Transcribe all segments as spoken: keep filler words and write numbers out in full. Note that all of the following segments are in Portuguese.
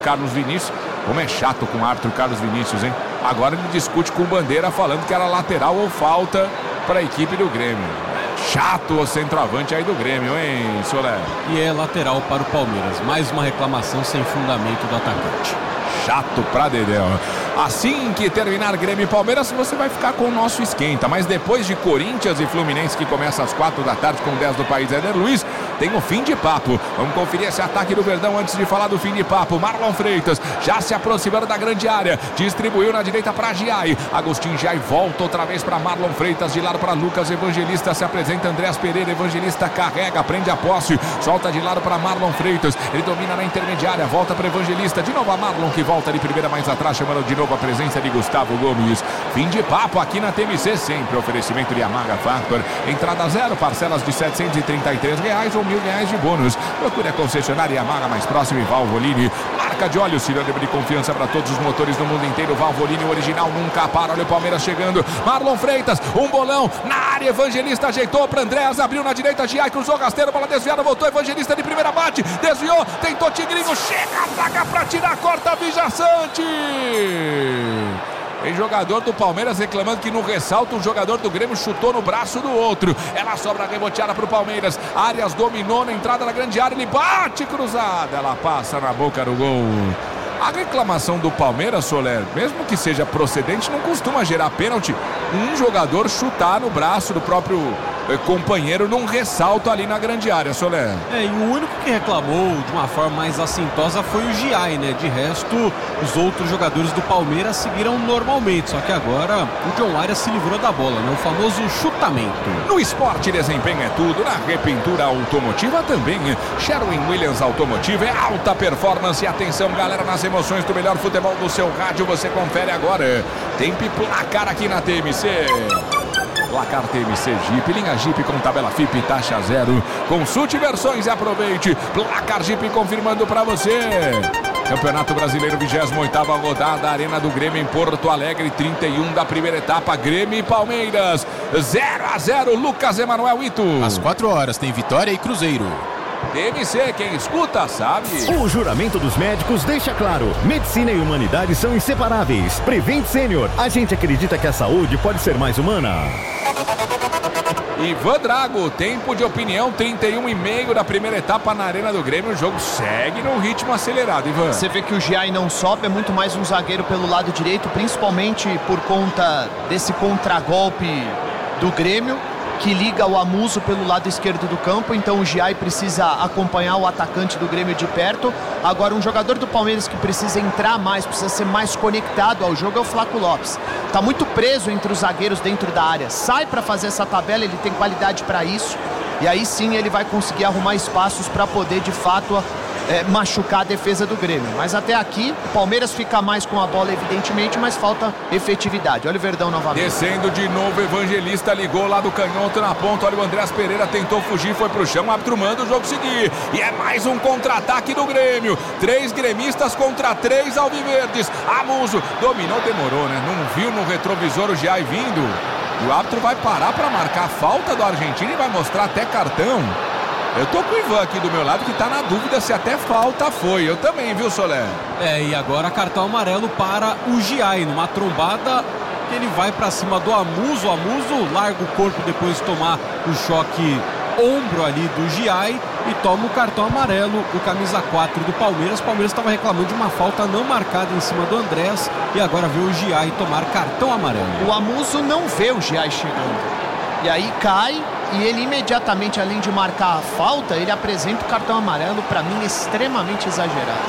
Carlos Vinícius, como é chato com o árbitro Carlos Vinícius, hein? Agora ele discute com o Bandeira falando que era lateral ou falta para a equipe do Grêmio. Chato o centroavante aí do Grêmio, hein, Soler? E é lateral para o Palmeiras. Mais uma reclamação sem fundamento do atacante. Chato pra dedéu. Assim que terminar Grêmio e Palmeiras, você vai ficar com o nosso esquenta. Mas depois de Corinthians e Fluminense, que começa às quatro da tarde com dez do país, Éder Luiz, tem o fim de papo. Vamos conferir esse ataque do Verdão antes de falar do fim de papo. Marlon Freitas já se aproximando da grande área. Distribuiu na direita para Giai. Agostinho Giai volta outra vez para Marlon Freitas. De lado para Lucas Evangelista. Se apresenta Andréas Pereira. Evangelista carrega, prende a posse. Solta de lado para Marlon Freitas. Ele domina na intermediária. Volta para Evangelista. De novo a Marlon que volta de primeira mais atrás, chamando de novo a presença de Gustavo Gomes. Fim de papo aqui na T M C, sempre oferecimento de Yamaha Factor. Entrada zero, parcelas de setecentos e trinta e três reais ou mil reais de bônus. Procure a concessionária Yamaha mais próxima e Valvoline. Marca de óleo, sinônimo de confiança para todos os motores do mundo inteiro. Valvoline, o original nunca para. Olha o Palmeiras chegando. Marlon Freitas, um bolão na área. Evangelista ajeitou para Andréas, abriu na direita. Giai cruzou, rasteiro, bola desviada, voltou. Evangelista de primeira, bate, desviou, tentou Tigrinho, chega a zaga para tirar, corta Vija Sante. Tem jogador do Palmeiras reclamando que no ressalto o jogador do Grêmio chutou no braço do outro. Ela sobra reboteada para o Palmeiras. Arias dominou na entrada da grande área. Ele bate cruzada. Ela passa na boca do gol. A reclamação do Palmeiras, Soler, mesmo que seja procedente, não costuma gerar pênalti. Um jogador chutar no braço do próprio eh, companheiro num ressalto ali na grande área, Soler. É, e o único que reclamou de uma forma mais assintosa foi o Giai, né? De resto, os outros jogadores do Palmeiras seguiram normalmente, só que agora o John Arias se livrou da bola, né? O famoso chutamento. No esporte, desempenho é tudo. Na repintura automotiva também. Sherwin-Williams Automotiva é alta performance. Atenção, galera, nas emoções do melhor futebol do seu rádio, você confere agora. Tempo e placar aqui na T M C. Placar T M C Jeep, linha Jeep com tabela F I P e taxa zero. Consulte versões e aproveite. Placar Jeep confirmando para você. Campeonato Brasileiro, vigésima oitava rodada, Arena do Grêmio em Porto Alegre, trinta e um da primeira etapa, Grêmio e Palmeiras, zero a zero, Lucas Emanuel Ito. Às quatro horas tem Vitória e Cruzeiro. T M C, quem escuta sabe. O juramento dos médicos deixa claro: medicina e humanidade são inseparáveis. Prevent Sênior, a gente acredita que a saúde pode ser mais humana. Ivan Drago, tempo de opinião, trinta e um e meio da primeira etapa na Arena do Grêmio. O jogo segue no ritmo acelerado, Ivan. Você vê que o Giai não sobe, é muito mais um zagueiro pelo lado direito, principalmente por conta desse contragolpe do Grêmio, que liga o Amuso pelo lado esquerdo do campo. Então o Giai precisa acompanhar o atacante do Grêmio de perto. Agora, um jogador do Palmeiras que precisa entrar mais, precisa ser mais conectado ao jogo é o Flaco Lopes. Tá muito preso entre os zagueiros dentro da área. Sai para fazer essa tabela, ele tem qualidade para isso. E aí sim ele vai conseguir arrumar espaços para poder de fato é, machucar a defesa do Grêmio. Mas até aqui o Palmeiras fica mais com a bola, evidentemente, mas falta efetividade. Olha o Verdão novamente. Descendo de novo, Evangelista ligou lá do canhoto na ponta. Olha o Andréas Pereira, tentou fugir, foi pro chão, o árbitro manda o jogo seguir. E é mais um contra-ataque do Grêmio. Três gremistas contra três alviverdes. Amuso dominou, demorou, né? Não viu no retrovisor o Giai vindo. O árbitro vai parar para marcar a falta do argentino e vai mostrar até cartão. Eu tô com o Ivan aqui do meu lado que tá na dúvida se até falta foi. Eu também, viu, Soler? É, e agora cartão amarelo para o Giai. Numa trombada, ele vai para cima do Amuso. O Amuso larga o corpo depois de tomar o choque ombro ali do Giai e toma o cartão amarelo, o camisa quatro do Palmeiras. O Palmeiras estava reclamando de uma falta não marcada em cima do Andrés e agora vê o Giai tomar cartão amarelo. O Amuso não vê o Giai chegando. E aí cai e ele imediatamente, além de marcar a falta, ele apresenta o cartão amarelo, para mim, extremamente exagerado.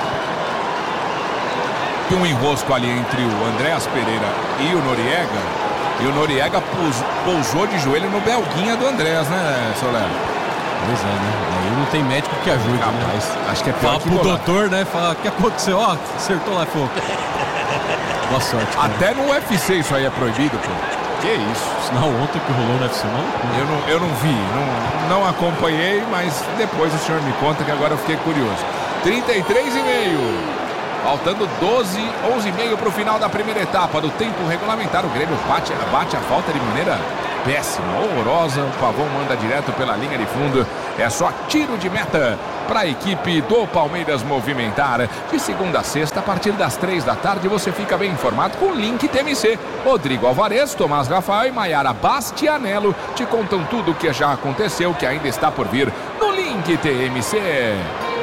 Tem um enrosco ali entre o Andréas Pereira e o Noriega, e o Noriega pus, pousou de joelho no belguinha do Andréas, né, Soler? Pois é, né? Aí não tem médico que ajude, rapaz, né? Acho que é pior Fala que pro bolar. doutor, né? Fala, o que aconteceu? Ó, acertou lá, pô. Boa sorte. Cara. Até no U F C isso aí é proibido, pô. Que isso? Sinal ontem que rolou no U F C, não? Eu não, eu não vi, não, não acompanhei, mas depois o senhor me conta que agora eu fiquei curioso. trinta e três e meio. Faltando doze, onze e meio para o final da primeira etapa do tempo regulamentar. O Grêmio bate, bate a falta de maneira péssima, horrorosa. O Pavão manda direto pela linha de fundo. É só tiro de meta para a equipe do Palmeiras movimentar. De segunda a sexta, a partir das três da tarde, você fica bem informado com o Link T M C. Rodrigo Alvarez, Tomás Rafael e Maiara Bastianello te contam tudo o que já aconteceu, que ainda está por vir no Link T M C.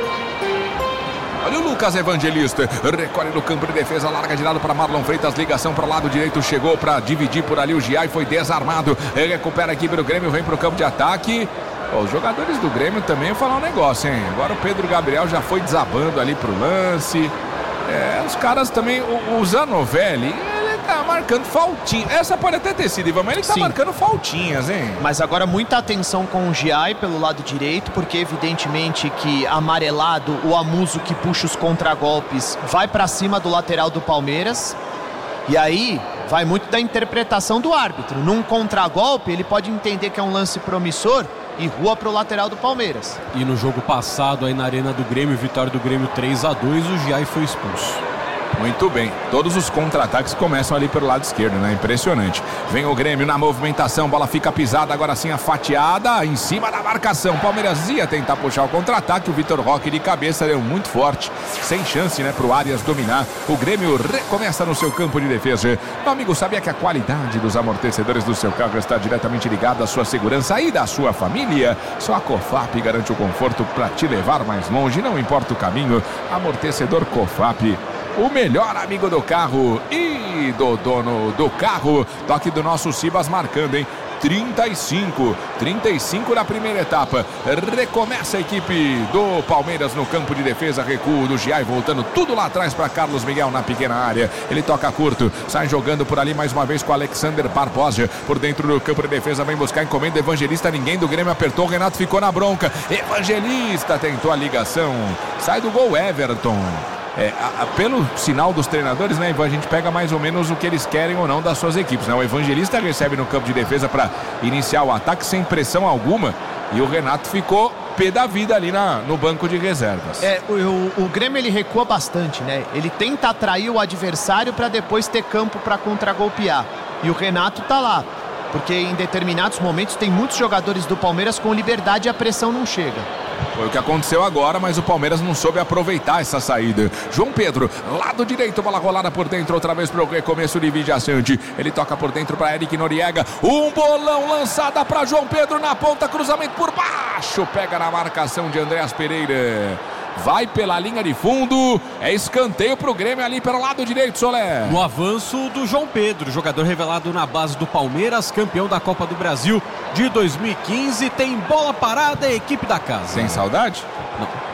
Olha o Lucas Evangelista, recolhe no campo de defesa, larga de lado para Marlon Freitas, ligação para o lado direito, chegou para dividir por ali o Giai, foi desarmado, ele recupera a equipe do Grêmio, vem para o campo de ataque. Os jogadores do Grêmio também vão falar um negócio, hein? Agora o Pedro Gabriel já foi desabando ali pro lance. É, os caras também, o, o Zanovelli, ele tá marcando faltinha. Essa pode até ter sido, Ivan, mas ele tá Sim. marcando faltinhas, hein? Mas agora muita atenção com o Giai pelo lado direito, porque evidentemente que amarelado, o Amuso que puxa os contragolpes vai pra cima do lateral do Palmeiras. E aí vai muito da interpretação do árbitro. Num contragolpe, ele pode entender que é um lance promissor e rua pro lateral do Palmeiras. E no jogo passado aí na Arena do Grêmio, vitória do Grêmio três a dois, o Giai foi expulso. Muito bem, todos os contra-ataques começam ali pelo lado esquerdo, né? Impressionante. Vem o Grêmio na movimentação, bola fica pisada, agora sim a fatiada em cima da marcação. Palmeiras ia tentar puxar o contra-ataque, o Vitor Roque de cabeça deu muito forte, sem chance, né, pro Arias dominar. O Grêmio recomeça no seu campo de defesa. Meu amigo, sabia que a qualidade dos amortecedores do seu carro está diretamente ligada à sua segurança e da sua família? Só a Cofap garante o conforto para te levar mais longe, não importa o caminho. Amortecedor Cofap, o melhor amigo do carro e do dono do carro. Toque do nosso Cibas marcando, hein? trinta e cinco, trinta e cinco na primeira etapa. Recomeça a equipe do Palmeiras no campo de defesa. Recuo do Giai, voltando tudo lá atrás para Carlos Miguel na pequena área. Ele toca curto, sai jogando por ali mais uma vez com Alexander Barbosa. Por dentro do campo de defesa, vem buscar encomenda. Evangelista, ninguém do Grêmio apertou. O Renato ficou na bronca. Evangelista tentou a ligação. Sai do gol Everton. É, a, a, pelo sinal dos treinadores, né, Ivan, a gente pega mais ou menos o que eles querem ou não das suas equipes, né? O Evangelista recebe no campo de defesa para iniciar o ataque sem pressão alguma e o Renato ficou pé da vida ali na, no banco de reservas. É, o, o Grêmio ele recua bastante, né? Ele tenta atrair o adversário para depois ter campo para contragolpear. E o Renato tá lá, porque em determinados momentos tem muitos jogadores do Palmeiras com liberdade e a pressão não chega. Foi o que aconteceu agora, mas o Palmeiras não soube aproveitar essa saída. João Pedro, lado direito, bola rolada por dentro, outra vez para o recomeço de Vidiaçante. Ele toca por dentro para Eric Noriega. Um bolão lançada para João Pedro na ponta, cruzamento por baixo. Pega na marcação de Andréas Pereira. Vai pela linha de fundo, é escanteio pro Grêmio ali pelo lado direito, Solé. No avanço do João Pedro, jogador revelado na base do Palmeiras, campeão da Copa do Brasil de dois mil e quinze, tem bola parada e equipe da casa. Tem saudade? Não.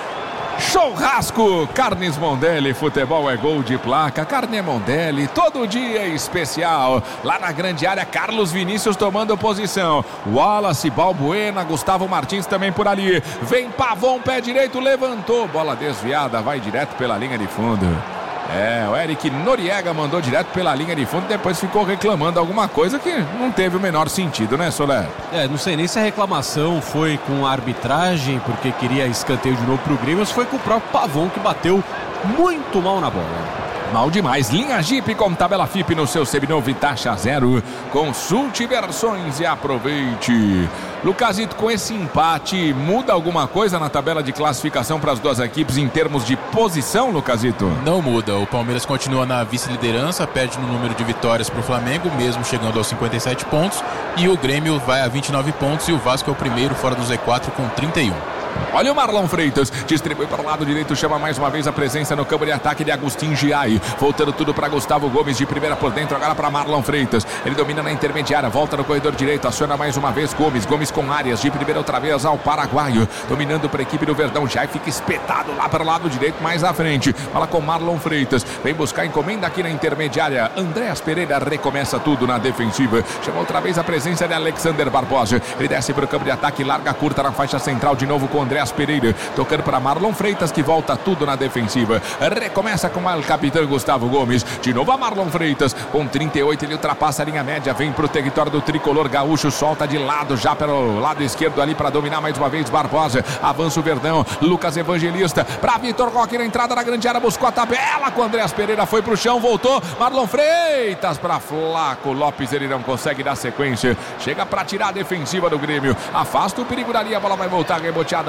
Churrasco, Carnes Mondelli, futebol é gol de placa. Carne Mondelli, todo dia é especial. Lá na grande área, Carlos Vinícius tomando posição. Wallace, Balbuena, Gustavo Martins também por ali. Vem Pavon, pé direito, levantou. Bola desviada, vai direto pela linha de fundo. É, o Eric Noriega mandou direto pela linha de fundo, depois ficou reclamando alguma coisa que não teve o menor sentido, né, Solé? É, não sei nem se a reclamação foi com a arbitragem, porque queria escanteio de novo pro Grêmio, mas foi com o próprio Pavon que bateu muito mal na bola. Mal demais. Linha Jeep com tabela F I P no seu seminovo e taxa zero. Consulte versões e aproveite. Lucasito, com esse empate, muda alguma coisa na tabela de classificação para as duas equipes em termos de posição, Lucasito? Não muda. O Palmeiras continua na vice-liderança, perde no número de vitórias para o Flamengo, mesmo chegando aos cinquenta e sete pontos. E o Grêmio vai a vinte e nove pontos e o Vasco é o primeiro fora do Z quatro com trinta e um. Olha o Marlon Freitas, distribui para o lado direito, chama mais uma vez a presença no campo de ataque de Agustin Giai, voltando tudo para Gustavo Gomes, de primeira por dentro, agora para Marlon Freitas, ele domina na intermediária, volta no corredor direito, aciona mais uma vez Gomes, Gomes com Arias, de primeira outra vez ao paraguaio, dominando para a equipe do Verdão. Giai fica espetado lá para o lado direito, mais à frente, fala com Marlon Freitas, vem buscar encomenda aqui na intermediária. Andréas Pereira recomeça tudo na defensiva, chama outra vez a presença de Alexander Barbosa, ele desce para o campo de ataque, larga curta na faixa central de novo com Andréas Pereira, tocando para Marlon Freitas, que volta tudo na defensiva. Recomeça com o capitão Gustavo Gomes, de novo a Marlon Freitas, com trinta e oito, ele ultrapassa a linha média, vem pro território do tricolor gaúcho, solta de lado, já pelo lado esquerdo ali para dominar mais uma vez Barbosa, avança o Verdão, Lucas Evangelista, para Vitor Roque na entrada da grande área, buscou a tabela com Andréas Pereira, foi pro chão, voltou, Marlon Freitas para Flaco Lopes, ele não consegue dar sequência, chega para tirar a defensiva do Grêmio, afasta o perigo dali, a bola vai voltar reboteada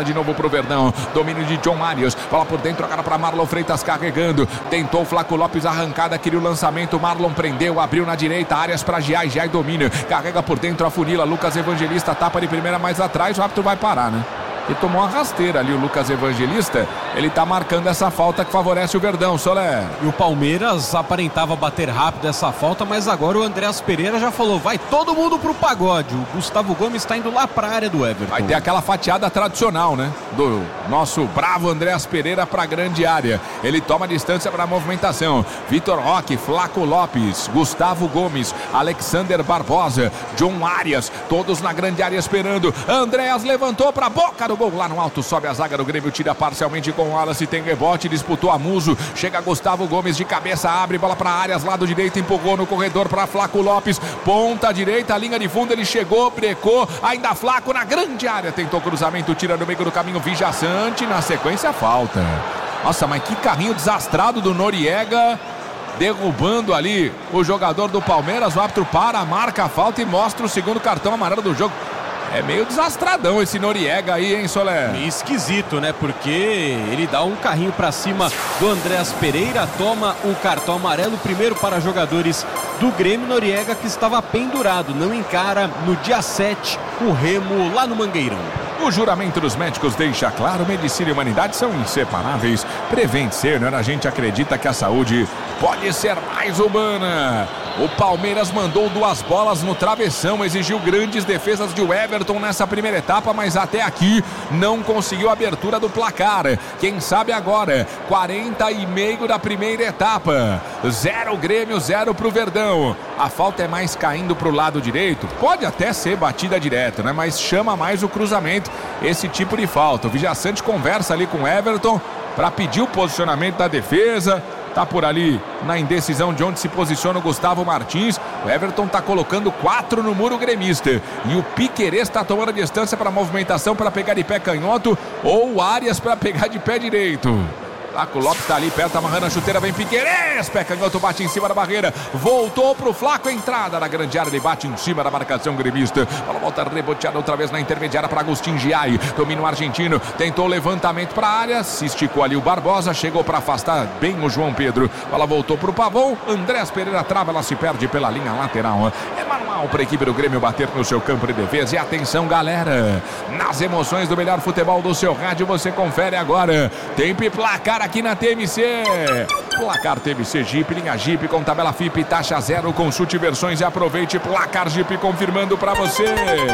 de novo pro Verdão. Domínio de John Arias. Bola por dentro agora para Marlon Freitas carregando. Tentou o Flaco Lopes, arrancada, queria o lançamento. Marlon prendeu, abriu na direita. Arias para Giai. Giai domina. Carrega por dentro a funila. Lucas Evangelista tapa de primeira mais atrás. O árbitro vai parar, né? E tomou uma rasteira ali o Lucas Evangelista. Ele tá marcando essa falta que favorece o Verdão, Solé. E o Palmeiras aparentava bater rápido essa falta, mas agora o Andreas Pereira já falou, vai todo mundo pro pagode. O Gustavo Gomes está indo lá pra área do Everton. Vai ter aquela fatiada tradicional, né? Do nosso bravo Andreas Pereira pra grande área. Ele toma distância pra movimentação. Vitor Roque, Flaco Lopes, Gustavo Gomes, Alexander Barbosa, John Arias, todos na grande área esperando. Andreas levantou pra boca do gol lá no alto, sobe a zaga do Grêmio, tira parcialmente com o Wallace, tem rebote, disputou a Muso, chega Gustavo Gomes de cabeça, abre bola para Arias, lado direito, empurrou no corredor para Flaco Lopes, ponta direita, linha de fundo, ele chegou, brecou, ainda Flaco na grande área, tentou cruzamento, tira no meio do caminho, Vijaçante, na sequência falta. Nossa, mas que carrinho desastrado do Noriega, derrubando ali o jogador do Palmeiras. O árbitro para, marca a falta e mostra o segundo cartão amarelo do jogo. É meio desastradão esse Noriega aí, hein, Solé? Meio esquisito, né? Porque ele dá um carrinho pra cima do Andreas Pereira, toma o cartão amarelo, primeiro para jogadores do Grêmio. Noriega que estava pendurado, não encara no dia sete o Remo lá no Mangueirão. O juramento dos médicos deixa claro, medicina e humanidade são inseparáveis. Prevent Senior, a gente acredita que a saúde pode ser mais humana. O Palmeiras mandou duas bolas no travessão, exigiu grandes defesas de Everton nessa primeira etapa, mas até aqui não conseguiu a abertura do placar. Quem sabe agora, quarenta e meio da primeira etapa. Zero Grêmio, zero pro Verdão. A falta é mais caindo pro lado direito. Pode até ser batida direta, né? Mas chama mais o cruzamento esse tipo de falta. O Vijaçante conversa ali com o Everton para pedir o posicionamento da defesa. Tá por ali na indecisão de onde se posiciona o Gustavo Martins. O Everton tá colocando quatro no muro gremista. E o Piquerez tá tomando a distância para a movimentação para pegar de pé canhoto ou o Arias para pegar de pé direito. Flaco Lopes tá ali perto, amarrando a chuteira, vem Piquerez, pé canhoto, bate em cima da barreira, voltou pro Flaco, entrada na grande área, ele bate em cima da marcação gremista, bola volta reboteada outra vez na intermediária para Agustin Giai, domina o argentino, tentou levantamento para a área, se esticou ali o Barbosa, chegou para afastar bem o João Pedro, bola voltou pro Pavão, Andreas Pereira trava, ela se perde pela linha lateral, é manual para a equipe do Grêmio bater no seu campo de defesa. E atenção, galera, nas emoções do melhor futebol do seu rádio, você confere agora, tempo e placar aqui na T M C. Placar T M C Jeep, linha Jeep com tabela F I P, taxa zero, consulte versões e aproveite. Placar Jeep confirmando para você.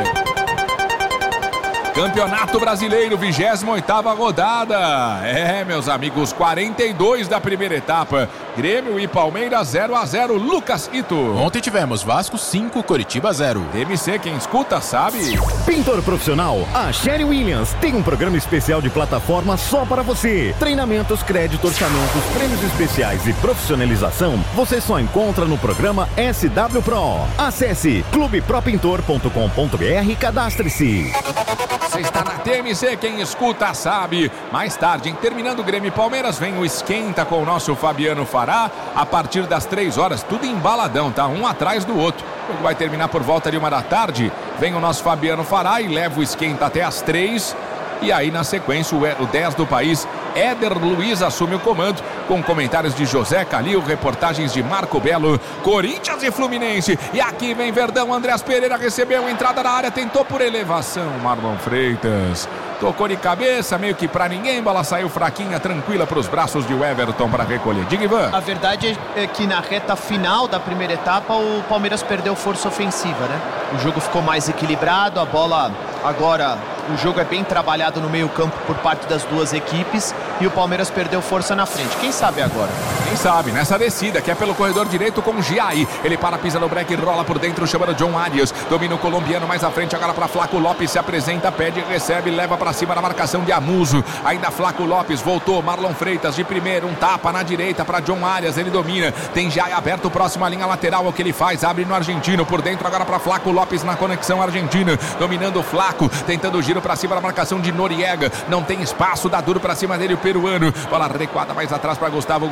Campeonato Brasileiro, vigésima oitava rodada. É, meus amigos, quarenta e dois da primeira etapa. Grêmio e Palmeiras zero a zero. Lucas Ito. Ontem tivemos Vasco cinco, Coritiba zero. T M C, quem escuta sabe. Pintor profissional, a Sherry Williams tem um programa especial de plataforma só para você. Treinamentos, crédito, orçamentos, prêmios especiais e profissionalização você só encontra no programa S W Pro. Acesse clube pro pintor ponto com ponto b r e cadastre-se. Você está na T M C, quem escuta sabe. Mais tarde, em terminando o Grêmio e Palmeiras, vem o Esquenta com o nosso Fabiano Fará. A partir das três horas, tudo embaladão, tá? Um atrás do outro. O jogo vai terminar por volta de uma da tarde. Vem o nosso Fabiano Fará e leva o Esquenta até as três. E aí, na sequência, o dez do país, Éder Luiz, assume o comando, com comentários de José Calil, reportagens de Marco Belo, Corinthians e Fluminense. E aqui vem Verdão, Andreas Pereira recebeu a entrada da área, tentou por elevação, Marlon Freitas. Tocou de cabeça, meio que pra ninguém, bola saiu fraquinha, tranquila pros braços de Everton para recolher. Diga, Ivan. A verdade é que na reta final da primeira etapa o Palmeiras perdeu força ofensiva, né? O jogo ficou mais equilibrado, a bola agora, o jogo é bem trabalhado no meio campo por parte das duas equipes e o Palmeiras perdeu força na frente. Quem sabe agora? Quem sabe, nessa descida que é pelo corredor direito com o Giai. Ele para, pisa no break, rola por dentro, chamando John Arias. Domina o colombiano mais à frente, agora para Flaco Lopes, se apresenta, pede, recebe, leva para cima da marcação de Amuso. Ainda Flaco Lopes, voltou, Marlon Freitas de primeiro, um tapa na direita para John Arias, ele domina. Tem Giai aberto, próximo à linha lateral, é o que ele faz, abre no argentino, por dentro agora para Flaco Lopes na conexão argentina. Dominando o Flaco, tentando o giro para cima da marcação de Noriega. Não tem espaço, dá duro para cima dele o peruano. Bola recuada mais atrás para Gustavo Gomes, tocar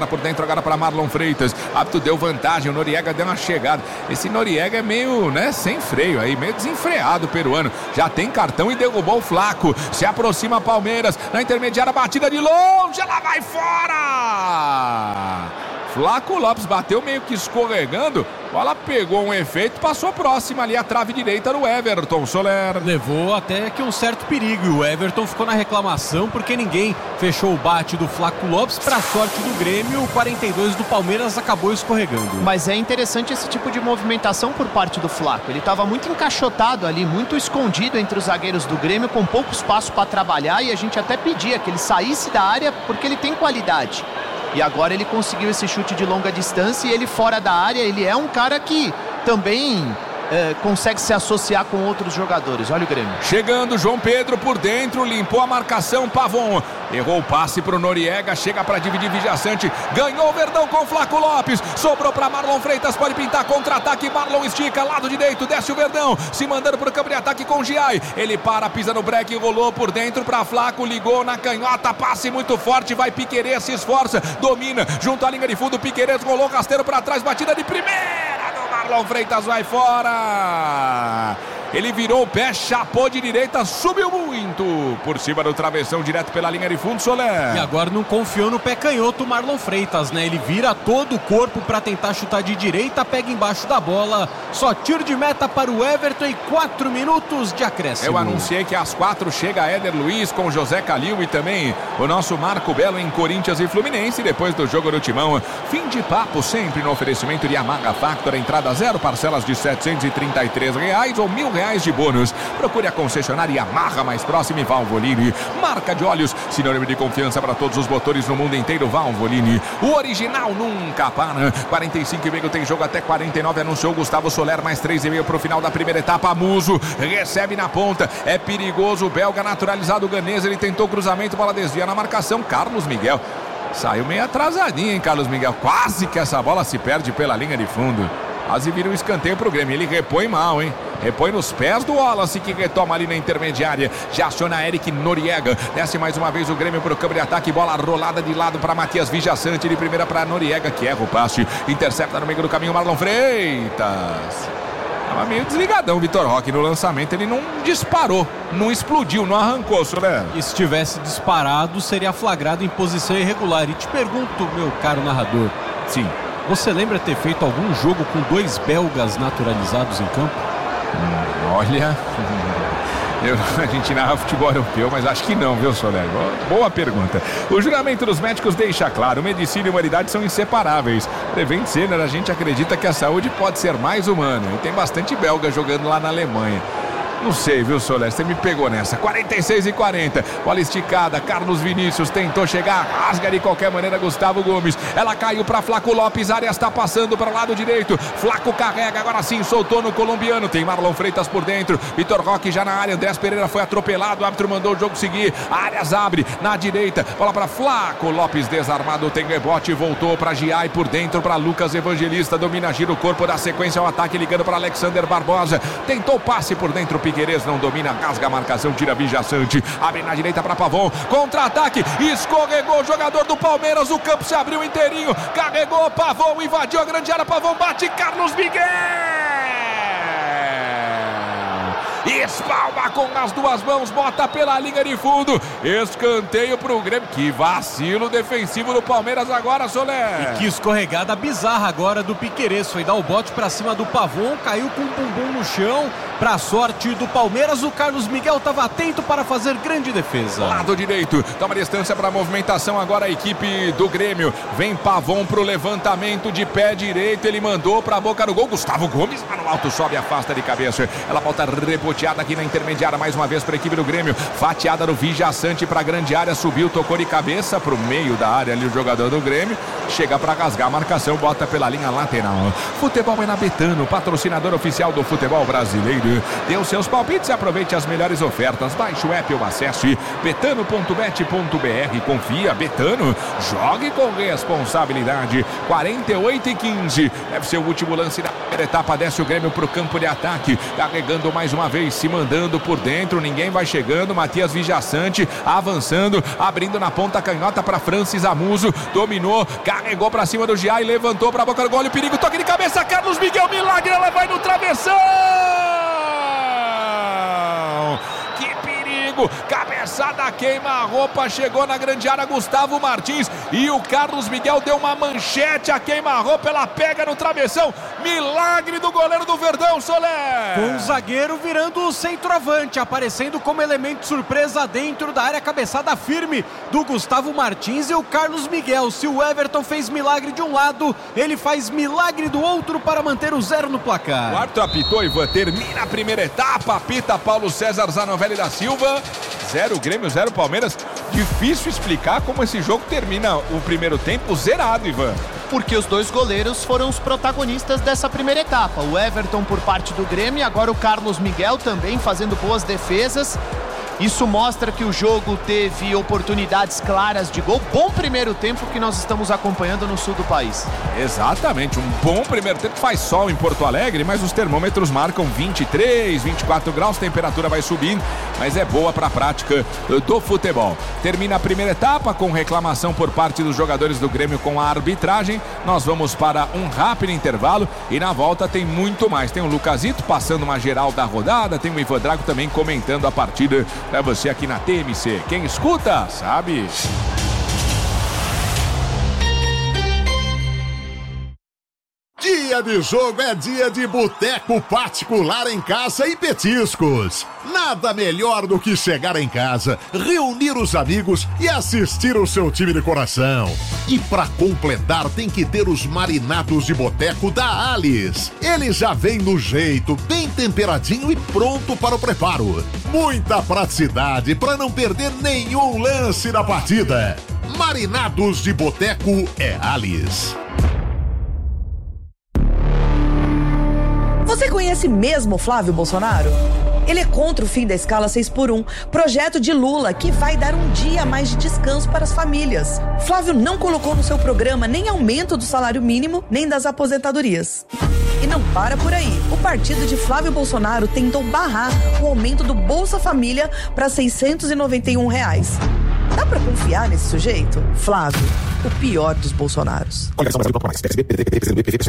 Prepara por dentro agora para Marlon Freitas. Árbitro deu vantagem, o Noriega deu uma chegada. Esse Noriega é meio, né, sem freio aí, meio desenfreado o peruano. Já tem cartão e derrubou o Flaco. Se aproxima Palmeiras, na intermediária, batida de longe, ela vai fora! Flaco Lopes bateu meio que escorregando, bola pegou um efeito, passou próxima ali a trave direita do Everton, Soler. Levou até que um certo perigo, e o Everton ficou na reclamação porque ninguém fechou o bate do Flaco Lopes. Para sorte do Grêmio, o quarenta e dois do Palmeiras acabou escorregando. Mas é interessante esse tipo de movimentação por parte do Flaco. Ele estava muito encaixotado ali, muito escondido entre os zagueiros do Grêmio, com pouco espaço para trabalhar, e a gente até pedia que ele saísse da área porque ele tem qualidade. E agora ele conseguiu esse chute de longa distância, e ele fora da área, ele é um cara que também é, consegue se associar com outros jogadores. Olha o Grêmio. Chegando João Pedro por dentro, limpou a marcação, Pavon. Errou o passe pro Noriega, chega para dividir Vijaçante, ganhou o Verdão com o Flaco Lopes, sobrou para Marlon Freitas, pode pintar contra-ataque, Marlon estica, lado direito, desce o Verdão, se mandando pro campo de ataque com o Giai, ele para, pisa no break, rolou por dentro para Flaco, ligou na canhota, passe muito forte, vai Piquerez, se esforça, domina, junto à linha de fundo, Piquerez rolou rasteiro para trás, batida de primeira do Marlon Freitas, vai fora. Ele virou o pé, chapou de direita, subiu muito por cima do travessão, direto pela linha de fundo, Soler. E agora não confiou no pé canhoto Marlon Freitas, né? Ele vira todo o corpo para tentar chutar de direita, pega embaixo da bola, só tiro de meta para o Everton e quatro minutos de acréscimo. Eu anunciei que às quatro chega Éder Luiz com José Calil e também o nosso Marco Belo em Corinthians e Fluminense, depois do jogo no Timão. Fim de papo sempre no oferecimento de Yamaha Factor, entrada zero, parcelas de setecentos e trinta e três reais ou mil reais de bônus. Procure a concessionária Yamaha mais próxima e Valvoline. Marca de óleos, sinônimo de confiança para todos os motores no mundo inteiro, Valvoline. O original nunca para. quarenta e cinco e meio tem jogo até quarenta e nove, anunciou Gustavo Soler, mais três e meio para o final da primeira etapa. Muso recebe na ponta, é perigoso, o belga naturalizado ganês, ele tentou cruzamento, bola desvia na marcação, Carlos Miguel. Saiu meio atrasadinho, hein, Carlos Miguel? Quase que essa bola se perde pela linha de fundo. Quase vira um escanteio pro Grêmio. Ele repõe mal, hein? Repõe nos pés do Wallace, que retoma ali na intermediária. Já aciona Eric Noriega. Desce mais uma vez o Grêmio pro campo de ataque. Bola rolada de lado para Matias Vijaçante. De primeira para Noriega, que erra o passe. Intercepta no meio do caminho Marlon Freitas. Tava meio desligadão o Vitor Roque no lançamento. Ele não disparou, não explodiu, não arrancou, Soler. E se tivesse disparado, seria flagrado em posição irregular. E te pergunto, meu caro narrador. Sim. Você lembra ter feito algum jogo com dois belgas naturalizados em campo? Hum, olha, eu, a gente narra futebol europeu, mas acho que não, viu, Soler? Boa pergunta. O juramento dos médicos deixa claro, medicina e humanidade são inseparáveis. Prevent Senior, a gente acredita que a saúde pode ser mais humana. E tem bastante belga jogando lá na Alemanha. Não sei, viu, Soler? Você me pegou nessa. quarenta e seis e quarenta. Bola esticada. Carlos Vinícius tentou chegar. Rasga de qualquer maneira Gustavo Gomes. Ela caiu para Flaco Lopes. Arias está passando para o lado direito. Flaco carrega. Agora sim, soltou no colombiano. Tem Marlon Freitas por dentro. Vitor Roque já na área. Andrés Pereira foi atropelado. O árbitro mandou o jogo seguir. Arias abre na direita. Bola para Flaco Lopes desarmado. Tem rebote. Voltou para Giai por dentro. Para Lucas Evangelista. Domina, gira o corpo. Da sequência ao ataque. Ligando para Alexander Barbosa. Tentou passe por dentro. Piquerez não domina, rasga a marcação, tira Vijaçante, abre na direita para Pavon, contra-ataque, escorregou o jogador do Palmeiras, o campo se abriu inteirinho, carregou Pavon, invadiu a grande área, Pavon bate, Carlos Miguel! Espalma com as duas mãos, bota pela linha de fundo, escanteio pro Grêmio. Que vacilo defensivo do Palmeiras agora, Soler. E que escorregada bizarra agora do Piquerez, foi dar o bote pra cima do Pavon, caiu com o bumbum no chão. Pra sorte do Palmeiras, o Carlos Miguel estava atento para fazer grande defesa. Lado direito, toma distância para a movimentação agora a equipe do Grêmio. Vem Pavon pro levantamento de pé direito, ele mandou para a boca do gol. Gustavo Gomes lá no alto, sobe, afasta de cabeça. Ela volta reboteada aqui na intermediária mais uma vez para a equipe do Grêmio. Fatiada no Vijaçante para a grande área, subiu, tocou de cabeça pro meio da área ali o jogador do Grêmio. Chega para rasgar a marcação, bota pela linha lateral. Futebol é na Betano, patrocinador oficial do futebol brasileiro. partida. Dê os seus palpites e aproveite as melhores ofertas. Baixe o app ou acesse betano ponto bet ponto br. Confia, Betano, jogue com responsabilidade. quarenta e oito e quinze. Deve ser o último lance da primeira etapa. Desce o Grêmio para o campo de ataque. Carregando mais uma vez, se mandando por dentro. Ninguém vai chegando. Matias Vijaçante avançando, abrindo na ponta canhota para Francis Amuso. Dominou, carregou para cima do Giai, levantou para a boca do gol. O perigo, toque de cabeça. Carlos Miguel, milagre, ela vai no travessão. Que perigo, cabeçada queima-roupa, chegou na grande área Gustavo Martins e o Carlos Miguel deu uma manchete a queima-roupa, ela pega no travessão, milagre do goleiro do Verdão, Soler. Com o zagueiro virando o centroavante, aparecendo como elemento surpresa dentro da área, cabeçada firme do Gustavo Martins e o Carlos Miguel. Se o Everton fez milagre de um lado, ele faz milagre do outro para manter o zero no placar. O árbitro apitou, Ivan, termina a primeira etapa, apita Paulo César Zanovelli da Silva. Zero Grêmio, zero Palmeiras. Difícil explicar como esse jogo termina o primeiro tempo zerado, Ivan. Porque os dois goleiros foram os protagonistas dessa primeira etapa. O Everton por parte do Grêmio e agora o Carlos Miguel também fazendo boas defesas. Isso mostra que o jogo teve oportunidades claras de gol. Bom primeiro tempo que nós estamos acompanhando no sul do país. Exatamente, um bom primeiro tempo. Faz sol em Porto Alegre, mas os termômetros marcam vinte e três, vinte e quatro graus, temperatura vai subindo, mas é boa para a prática do futebol. Termina a primeira etapa com reclamação por parte dos jogadores do Grêmio com a arbitragem. Nós vamos para um rápido intervalo e na volta tem muito mais. Tem o Lucasito passando uma geral da rodada, tem o Ivan Drago também comentando a partida para você aqui na T M C. Quem escuta, sabe. Dia de jogo é dia de boteco particular em casa e petiscos. Nada melhor do que chegar em casa, reunir os amigos e assistir o seu time de coração. E pra completar tem que ter os marinados de boteco da Alice. Ele já vem no jeito, bem temperadinho e pronto para o preparo. Muita praticidade para não perder nenhum lance da partida. Marinados de boteco é Alice. Você conhece mesmo Flávio Bolsonaro? Ele é contra o fim da escala seis por um, projeto de Lula que vai dar um dia a mais de descanso para as famílias. Flávio não colocou no seu programa nem aumento do salário mínimo, nem das aposentadorias. E não para por aí. O partido de Flávio Bolsonaro tentou barrar o aumento do Bolsa Família para seiscentos e noventa e um reais. Dá pra confiar nesse sujeito? Flávio, o pior dos Bolsonaros.